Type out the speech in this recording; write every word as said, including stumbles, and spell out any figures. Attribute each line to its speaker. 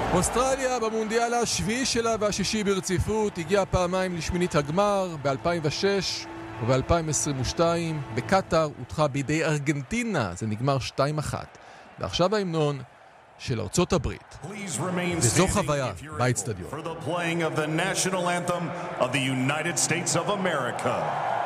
Speaker 1: אוסטרליה במונדיאל השביעי שלה והשישי ברציפות הגיעה פעמיים לשמינית הגמר ב-אלפיים ושש וב-אלפיים עשרים ושתיים. בקטר הודחה בידי ארגנטינה, זה נגמר שתיים אחת. ועכשיו ההמנון של ארצות הברית. וזו חוויה באצטדיון.